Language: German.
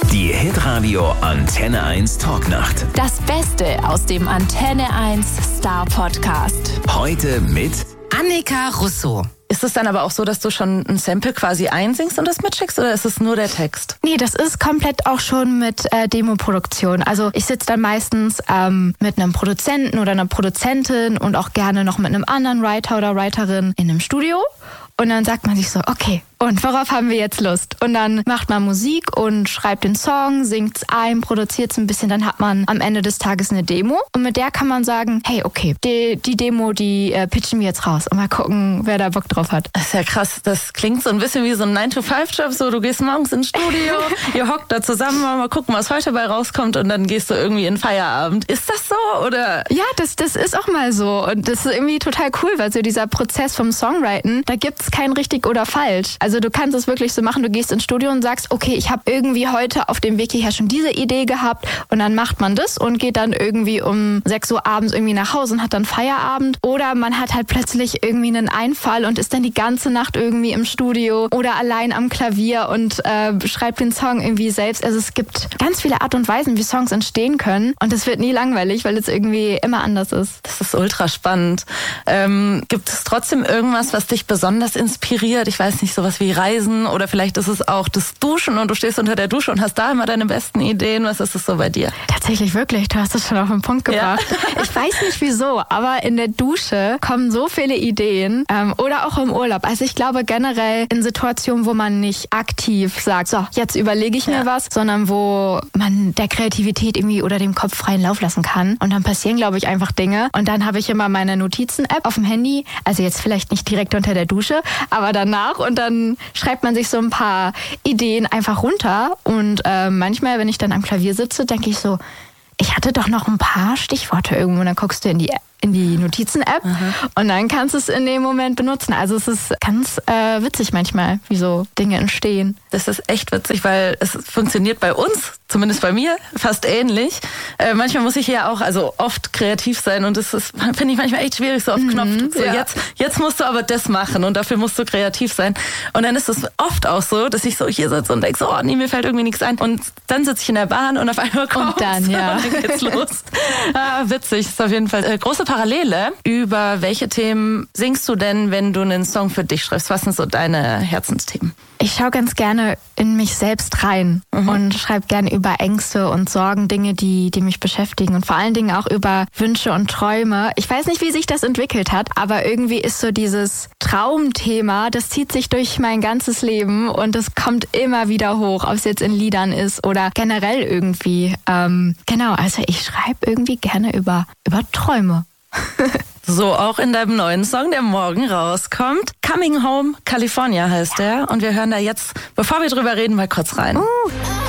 Die Hitradio Antenne 1 Talknacht. Das Beste aus dem Antenne 1 Star Podcast. Heute mit Annika Russo. Ist es dann aber auch so, dass du schon ein Sample quasi einsingst und das mitschickst, oder ist es nur der Text? Nee, das ist komplett auch schon mit Demoproduktion. Also ich sitze dann meistens mit einem Produzenten oder einer Produzentin und auch gerne noch mit einem anderen Writer oder Writerin in einem Studio. Und dann sagt man sich so, okay, und worauf haben wir jetzt Lust? Und dann macht man Musik und schreibt den Song, singt's ein, produziert's ein bisschen, dann hat man am Ende des Tages eine Demo. Und mit der kann man sagen, hey, okay, die Demo, die pitchen wir jetzt raus und mal gucken, wer da Bock drauf hat. Das ist ja krass, das klingt so ein bisschen wie so ein 9-to-5-Job, so du gehst morgens ins Studio, ihr hockt da zusammen, mal gucken, was heute bei rauskommt und dann gehst du irgendwie in Feierabend. Ist das so, oder? Ja, das ist auch mal so und das ist irgendwie total cool, weil so dieser Prozess vom Songwriten, da gibt's kein richtig oder falsch. Also du kannst es wirklich so machen, du gehst ins Studio und sagst, okay, ich habe irgendwie heute auf dem Weg hierher schon diese Idee gehabt und dann macht man das und geht dann irgendwie um 6 Uhr abends irgendwie nach Hause und hat dann Feierabend. Oder man hat halt plötzlich irgendwie einen Einfall und ist dann die ganze Nacht irgendwie im Studio oder allein am Klavier und schreibt den Song irgendwie selbst. Also es gibt ganz viele Art und Weisen, wie Songs entstehen können und es wird nie langweilig, weil es irgendwie immer anders ist. Das ist ultra spannend. Gibt es trotzdem irgendwas, was dich besonders inspiriert? Ich weiß nicht, sowas wie Reisen oder vielleicht ist es auch das Duschen und du stehst unter der Dusche und hast da immer deine besten Ideen. Was ist es so bei dir? Tatsächlich wirklich, du hast es schon auf den Punkt gebracht. Ja. Ich weiß nicht wieso, aber in der Dusche kommen so viele Ideen oder auch im Urlaub. Also ich glaube generell in Situationen, wo man nicht aktiv sagt, so, jetzt überlege ich mir was, sondern wo man der Kreativität irgendwie oder dem Kopf freien Lauf lassen kann. Und dann passieren, glaube ich, einfach Dinge. Und dann habe ich immer meine Notizen-App auf dem Handy, also jetzt vielleicht nicht direkt unter der Dusche, aber danach und dann schreibt man sich so ein paar Ideen einfach runter und manchmal, wenn ich dann am Klavier sitze, denke ich so, ich hatte doch noch ein paar Stichworte irgendwo und dann guckst du in die Notizen-App und dann kannst du es in dem Moment benutzen. Also es ist ganz witzig manchmal, wie so Dinge entstehen. Das ist echt witzig, weil es funktioniert bei uns, zumindest bei mir, fast ähnlich. Manchmal muss ich ja auch, also oft kreativ sein und das ist, finde ich manchmal echt schwierig, so auf Knopfdruck. So, jetzt musst du aber das machen und dafür musst du kreativ sein. Und dann ist es oft auch so, dass ich so hier sitze und denke so, oh nee, mir fällt irgendwie nichts ein. Und dann sitze ich in der Bahn und auf einmal kommt's und dann geht's los. Witzig, ist auf jeden Fall große Parallele. Über welche Themen singst du denn, wenn du einen Song für dich schreibst? Was sind so deine Herzensthemen? Ich schaue ganz gerne in mich selbst rein und schreibe gerne über Ängste und Sorgen, Dinge, die mich beschäftigen und vor allen Dingen auch über Wünsche und Träume. Ich weiß nicht, wie sich das entwickelt hat, aber irgendwie ist so dieses Traumthema, das zieht sich durch mein ganzes Leben und es kommt immer wieder hoch, ob es jetzt in Liedern ist oder generell irgendwie. Genau, also ich schreibe irgendwie gerne über Träume. So auch in deinem neuen Song, der morgen rauskommt. Coming Home California heißt der. Und wir hören da jetzt, bevor wir drüber reden, mal kurz rein.